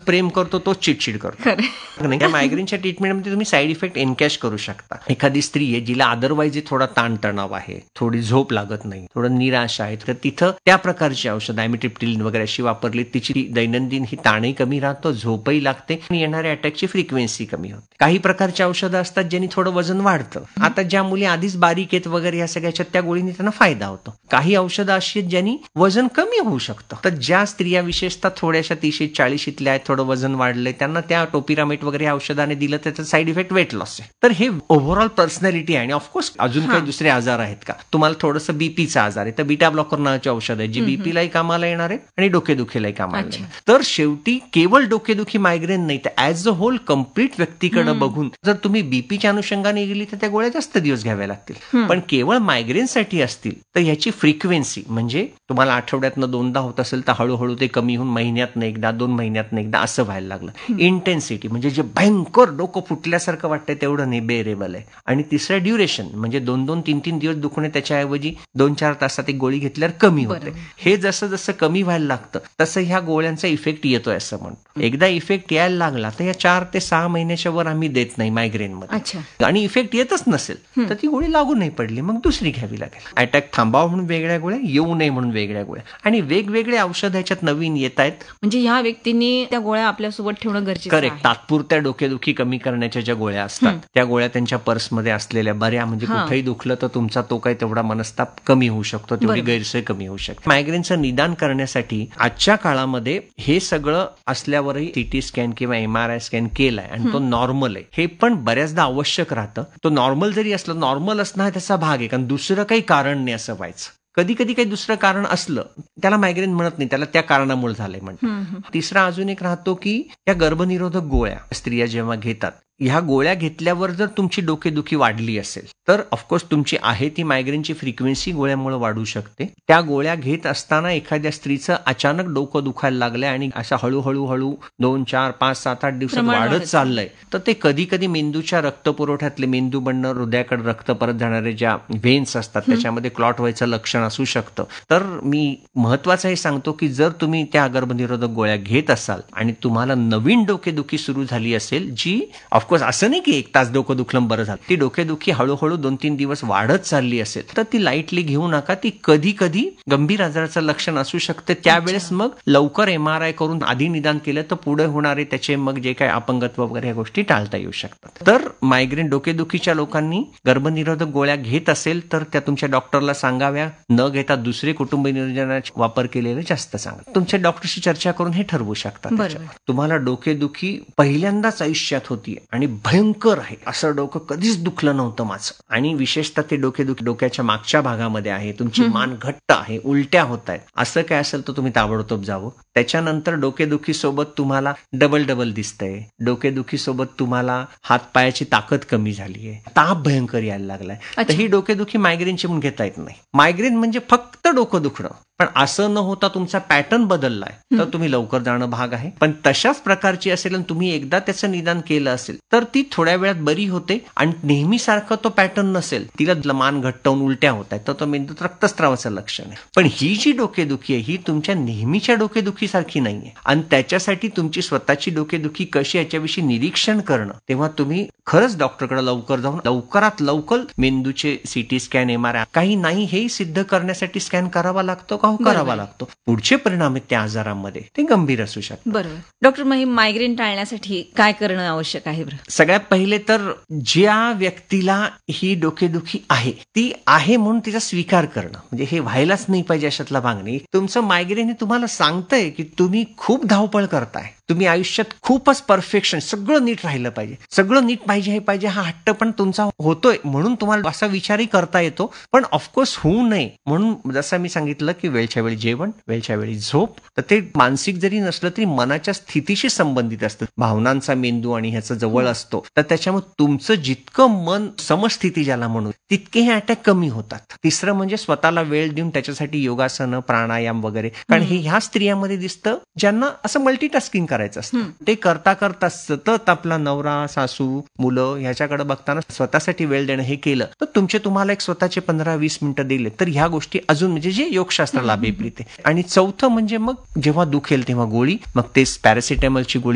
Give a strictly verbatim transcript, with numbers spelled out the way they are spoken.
प्रेम करतो तोच चिडचिड करतो. या मायग्रेनच्या ट्रीटमेंटमध्ये तुम्ही साईड इफेक्ट एनकॅश करू शकता. एखादी स्त्री आहे जिला अदरवाईज थोडा ताणतणाव आहे, थोडी झोप लागत नाही, थोडं निराशा आहे, तर तिथं त्या प्रकारची औषधं ॲमिट्रिप्टिलिन वगैरे अशी वापरली, तिची दैनंदिन ही ताणही कमी राहतो, झोपही लागते आणि येणाऱ्या अटॅकची फ्रिक्वेन्सी कमी होते. काही प्रकारची औषधं असतात ज्यांनी थोडं वजन वाढतं. आता ज्या मुली आधीच बारीक आहेत वगैरे या सगळ्याच्या त्या गोळीने त्यांना फायदा होतो. काही औषधं अशी आहेत ज्यांनी वजन कमी होऊ शकतं. तर ज्या स्त्रिया विशेषतः थोड्याशा तीस चाळीशीतल्या आहेत, थोडं वजन वाढलंय, त्यांना त्या टोपिरामेट वगैरे या औषधाने दिलं त्याचा साईड इफेक्ट वेट लॉस आहे. तर हे ओव्हरऑल पर्सनॅलिटी आहे. आणि ऑफकोर्स अजून काही दुसरे आजार आहेत का? तुम्हाला थोडंसं बीपीचा आजार आहे तर बीटा ब्लॉकर नावाचे औषध आहे जे बीपीलाही कामाला येणार आहे आणि डोकेदुखीलाही कामाला येणार. तर शेवटी केवळ डोकेदुखी मायग्रेन नाही तर ऍज अ होल कम्प्लीट व्यक्तीकडे बघून जर तुम्ही बीपीच्या अनुषंगाने गेली तर त्या गोळ्या जास्त दिवस घ्याव्या लागतील. पण केवळ मायग्रेनसाठी असतील तर ह्याची फ्रिक्वेन्सी म्हणजे तुम्हाला आठवड्यातनं दोनदा होत असेल तर हळूहळू ते कमी होऊन महिन्यातनं एकदा, दोन महिन्यातनं एकदा असं व्हायला लागलं. इंटेन्सिटी म्हणजे जे भयंकर डोकं फुटल्यासारखं वाटतंय तेवढं नाही, बेरेबल आहे. आणि तिसरं ड्युरेशन म्हणजे दोन दोन तीन तीन दिवस दुखणे त्याच्याऐवजी दोन चार तासात एक गोळी घेतल्यावर कमी होते. हे जसं जसं कमी व्हायला लागतं तसं ह्या गोळ्यांचा इफेक्ट येतोय असं म्हणतो. एकदा इफेक्ट यायला लागला तर या चार ते सहा महिन्याच्या वर आम्ही देत नाही मायग्रेनमध्ये. आणि इफेक्ट येतच नसेल तर ती गोळी लागू नाही पडली मग दुसरी घ्यावी लागेल. अटॅक थांबावं म्हणून वेगळ्या गोळ्या, येऊ नये म्हणून वेगळ्या गोळ्या, आणि वेगवेगळे औषध ह्याच्यात नवीन येत आहेत. म्हणजे ह्या व्यक्तींनी त्या गोळ्या आपल्यासोबत ठेवणं गरजेचं आहे. करेक्ट. तात्पुरत्या डोकेदुखी कमी करण्याच्या ज्या गोळ्या असतात त्या गोळ्या त्यांच्या पर्समध्ये असलेल्या बऱ्या, म्हणजे कुठेही दुखलं तर तुमचा तो काही तेवढा मनस्ताप कमी होऊ शकतो, तेवढी गैरसोय कमी होऊ शकते. मायग्रेनचं निदान करण्यासाठी आजच्या काळामध्ये हे सगळं असल्यावरही सीटी स्कॅन किंवा एमआरआय स्कॅन केलाय आणि तो नॉर्मल आहे हे पण बऱ्याचदा आवश्यक राहतं. तो नॉर्मल जरी असलं, नॉर्मल असणं हा त्याचा भाग आहे, कारण दुसरं काही कारण नाही असं व्हायचं. कधी कधी काही दुसरं कारण असलं त्याला मायग्रेन म्हणत नाही, त्याला त्या कारणामुळे झालंय म्हणतात. तिसरा अजून एक राहतो की या गर्भनिरोधक गोळ्या स्त्रिया जेव्हा घेतात, ह्या गोळ्या घेतल्यावर जर तुमची डोकेदुखी वाढली असेल तर ऑफकोर्स तुमची आहे ती मायग्रेनची फ्रिक्वेन्सी गोळ्यामुळे वाढू शकते. त्या गोळ्या घेत असताना एखाद्या स्त्रीचं अचानक डोकं दुखायला लागलंय आणि अशा हळूहळू हळू दोन चार पाच सात आठ दिवसात वाढत चाललंय तर ते कधी कधी मेंदूच्या रक्तपुरवठ्यातले, मेंदू बनणं, हृदयाकडे रक्त परत जाणारे ज्या व्हेन्स असतात त्याच्यामध्ये क्लॉट व्हायचं लक्षण असू शकतं. तर मी महत्वाचं हे सांगतो की जर तुम्ही त्या गर्भनिरोधक गोळ्या घेत असाल आणि तुम्हाला नवीन डोकेदुखी सुरू झाली असेल जी ऑफकोर्स असं नाही की एक तास डोकं दुखलं बरं झालं, ती डोकेदुखी हळूहळू दोन तीन दिवस वाढत चालली असेल तर ती लाईटली घेऊ नका. ती कधी कधी गंभीर आजाराचं लक्षण असू शकते. त्यावेळेस मग लवकर एमआरआय करून आधी निदान केलं तर पुढे होणारे त्याचे मग जे काही अपंगत्व वगैरे ह्या गोष्टी टाळता येऊ शकतात. तर मायग्रेन डोकेदुखीच्या लोकांनी गर्भनिरोधक गोळ्या घेत असेल तर त्या तुमच्या डॉक्टरला सांगाव्या. न घेता दुसरे कुटुंब नियोजनाचा वापर केलेलं जास्त सांगा. तुमच्या डॉक्टरशी चर्चा करून हे ठरवू शकतात. तुम्हाला डोकेदुखी पहिल्यांदाच आयुष्यात होती आणि भयंकर आहे, असं डोकं कधीच दुखलं नव्हतं माझं, आणि विशेषतः ते डोकेदुखी डोक्याच्या मागच्या भागामध्ये आहे, तुमची मान घट्ट आहे, उलट्या होत आहेत, असं काय असेल तर तुम्ही ताबडतोब जावं. त्याच्यानंतर डोकेदुखी सोबत तुम्हाला डबल डबल दिसतंय, डोकेदुखी सोबत तुम्हाला हात पायाची ताकद कमी झाली आहे, ताप भयंकर यायला लागलाय, तर ही डोकेदुखी मायग्रेनची म्हणून घेता येत नाही. मायग्रेन म्हणजे फक्त डोकं दुखणं, पण असं न होता तुमचा पॅटर्न बदललाय तर तुम्ही लवकर जाणं भाग आहे. पण तशाच प्रकारची असेल आणि तुम्ही एकदा त्याचं निदान केलं असेल तर ती थोड्या वेळात बरी होते. आणि नेहमीसारखं तो पॅटर्न नसेल, तिला मान घट्टवून उलट्या होत आहेत तर तो मेंदूत रक्तस्रावाचं लक्षण आहे. पण ही जी डोकेदुखी आहे ही तुमच्या नेहमीच्या डोकेदुखीसारखी नाहीये, आणि त्याच्यासाठी तुमची स्वतःची डोकेदुखी कशी याच्याविषयी निरीक्षण करणं, तेव्हा तुम्ही खरंच डॉक्टरकडे लवकर जाऊन लवकरात लवकर मेंदूचे सीटी स्कॅन, एमआरआय, काही नाही हे सिद्ध करण्यासाठी स्कॅन करावा लागतो का करावा लागतो. पुढचे परिणाम आहेत त्या आजारामध्ये ते गंभीर असू शकतात. बरोबर. डॉक्टर, मग मायग्रेन टाळण्यासाठी काय करणं आवश्यक आहे? सगळ्यात पहिले तर ज्या व्यक्तीला ही डोकेदुखी आहे ती आहे म्हणून तिचा स्वीकार करणं, म्हणजे हे व्हायलाच नाही पाहिजे अशातला भाग नाही. तुमचं मायग्रेन हे तुम्हाला सांगतंय की तुम्ही खूप धावपळ करताय, तुम्ही आयुष्यात खूपच परफेक्शन, सगळं नीट राहिलं पाहिजे, सगळं नीट पाहिजे, हे पाहिजे, हा हट्ट पण तुमचा होतोय म्हणून तुम्हाला असा विचारही करता येतो. पण ऑफकोर्स होऊ नये म्हणून जसं मी सांगितलं की वेळच्या वेळी जेवण, वेळच्या वेळी झोप, तर ते मानसिक जरी नसलं तरी मनाच्या स्थितीशी संबंधित असतं. भावनांचा मेंदू आणि ह्याचा जवळ असतो, तर त्याच्यामुळे तुमचं जितकं मन समस्थिती ज्याला म्हणून तितके हे अटॅक कमी होतात. तिसरं म्हणजे स्वतःला वेळ देऊन त्याच्यासाठी योगासनं, प्राणायाम वगैरे, कारण हे ह्या स्त्रियांमध्ये दिसतं ज्यांना असं मल्टीटास्किंग करायचं असतं. ते करता करता सतत आपला नवरा, सासू, मुलं ह्याच्याकडे बघताना स्वतःसाठी वेळ देणं हे केलं तर तुमचे तुम्हाला एक स्वतःचे पंधरा वीस मिनिटं दिले तर ह्या गोष्टी अजून म्हणजे जे योगशास्त्राला अभिप्रेत आहे. आणि चौथं म्हणजे मग जेव्हा दुखेल तेव्हा गोळी, मग तेच पॅरासिटामॉलची गोळी